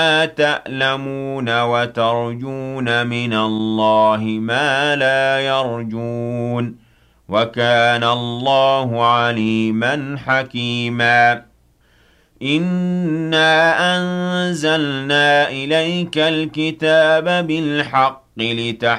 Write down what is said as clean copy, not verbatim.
تَأْلَمُونَ وَتَرْجُونَ مِنَ اللَّهِ مَا لَا يَرْجُونَ وَكَانَ اللَّهُ عَلِيمًا حَكِيمًا إِنَّا أَنزَلْنَا إِلَيْكَ الْكِتَابَ بِالْحَقِّ